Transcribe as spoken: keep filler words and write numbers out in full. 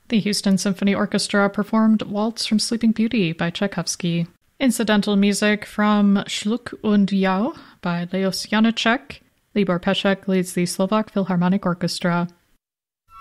The Houston Symphony Orchestra performed Waltz from Sleeping Beauty by Tchaikovsky. Incidental music from Shluk und Jau by Leos Janáček. Libor Pešek leads the Slovak Philharmonic Orchestra.